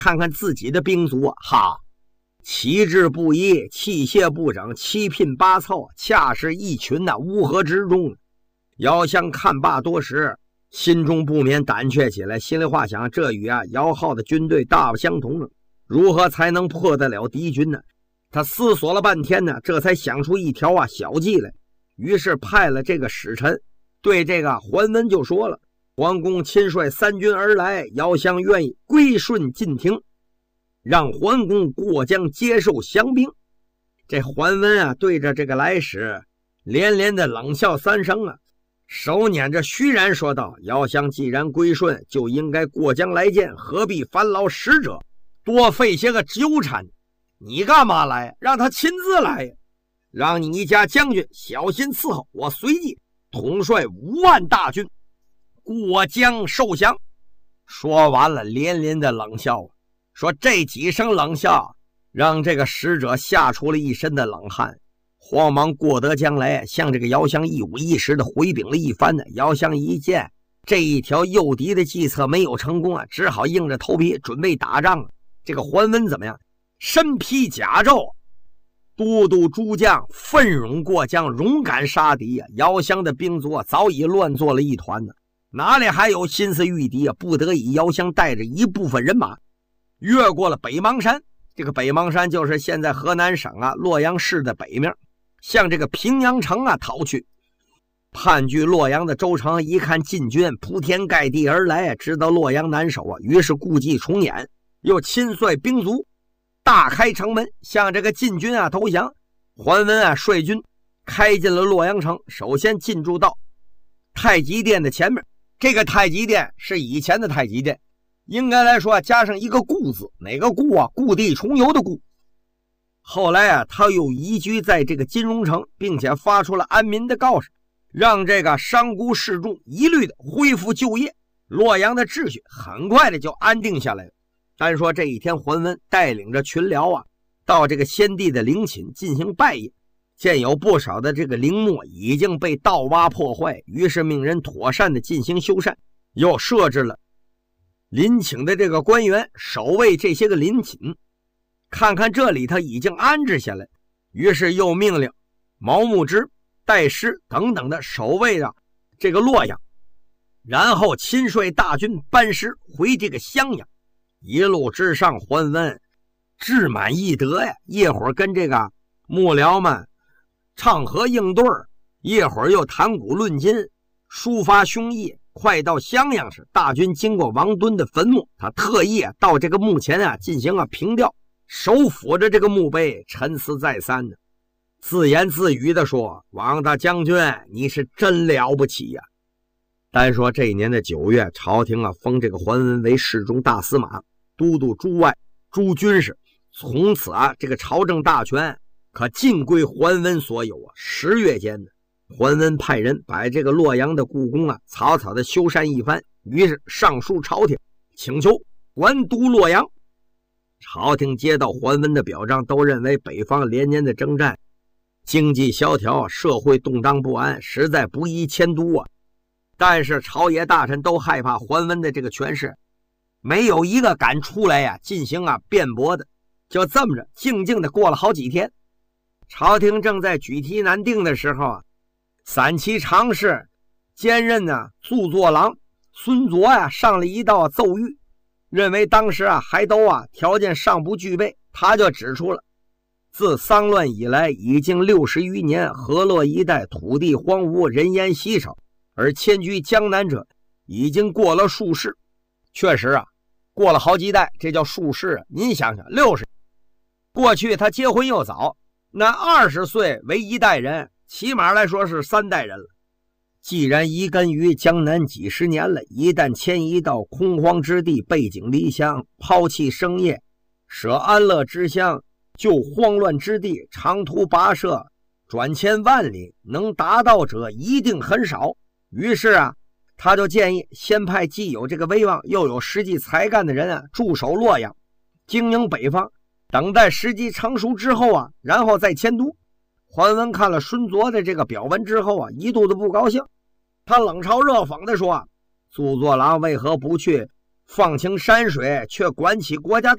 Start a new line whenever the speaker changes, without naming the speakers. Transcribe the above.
看看自己的兵卒，哈，旗帜不一，器械不整，七拼八凑，恰是一群乌合之众。姚襄看罢多时，心中不免胆怯起来，心里话想，这与姚浩的军队大不相同，如何才能破得了敌军呢？他思索了半天呢，这才想出一条小计来。于是派了这个使臣对这个桓温就说了，桓公亲率三军而来，姚襄愿意归顺晋庭，让桓公过江接受降兵。这桓温对着这个来使连连的冷笑三声手捻着虚髯说道，姚襄既然归顺，就应该过江来见，何必烦劳使者，多费些个纠缠？你干嘛来？让他亲自来呀！让你一家将军小心伺候，我随即统帅5万大军过江受降。说完了，连连的冷笑，说这几声冷笑让这个使者吓出了一身的冷汗，慌忙过得江来，向这个姚襄一五一十的回禀了一番呢。姚襄一见这一条诱敌的计策没有成功只好硬着头皮准备打仗这个桓温怎么样？身披甲胄，都督诸将奋勇过江，勇敢杀敌姚襄的兵卒早已乱作了一团哪里还有心思御敌不得已，姚襄带着一部分人马越过了北邙山。这个北邙山就是现在河南省洛阳市的北面，向这个平阳城逃去。叛据洛阳的周成一看晋军铺天盖地而来，知道洛阳难守于是故伎重演，又亲率兵卒大开城门，向这个晋军投降。桓温率军开进了洛阳城，首先进驻到太极殿的前面。这个太极殿是以前的太极殿，应该来说加上一个固字，哪个固故地重游的固。后来他又移居在这个金融城，并且发出了安民的告示，让这个商贾士众一律的恢复就业。洛阳的秩序很快的就安定下来了。单说这一天，桓温带领着群僚到这个先帝的陵寝进行拜谒，见有不少的这个陵墓已经被盗挖破坏，于是命人妥善的进行修缮，又设置了陵寝的这个官员守卫这些个陵寝，看看这里他已经安置下来，于是又命令毛牧之、戴师等等的守卫这个洛阳，然后亲率大军班师回这个襄阳。一路之上，桓温志满意得一会儿跟这个幕僚们唱和应对，一会儿又谈古论今，抒发胸臆。快到襄阳时，大军经过王敦的坟墓，他特意到这个墓前进行凭吊，手抚着这个墓碑，沉思再三自言自语的说，王大将军你是真了不起呀。单说这一年的9月，朝廷封这个桓温为侍中大司马，都督诸外诸军事，从此这个朝政大权可尽归桓温所有10月间桓温派人把这个洛阳的故宫草草的修缮一番，于是上书朝廷，请求还都洛阳。朝廷接到桓温的表彰，都认为北方连年的征战，经济萧条，社会动荡不安，实在不宜迁都但是朝野大臣都害怕桓温的这个权势，没有一个敢出来进行辩驳的。就这么着静静的过了好几天。朝廷正在举题难定的时候散骑常侍兼任著作郎孙卓上了一道奏谕，认为当时还都条件尚不具备。他就指出了，自丧乱以来已经60余年，河洛一带土地荒芜，人烟稀少，而迁居江南者已经过了数世。确实过了好几代，这叫数世您想想，60过去他结婚又早，那20岁为一代人，起码来说是3代人了。既然移根于江南几十年了，一旦迁移到空荒之地，背井离乡，抛弃生业，舍安乐之乡，就慌乱之地，长途跋涉，转迁万里，能达到者一定很少。于是他就建议先派既有这个威望又有实际才干的人驻守洛阳，经营北方，等待时机成熟之后然后再迁都。桓温看了孙卓的这个表文之后一肚子不高兴，他冷嘲热讽地说，著作郎为何不去放清山水，却管起国家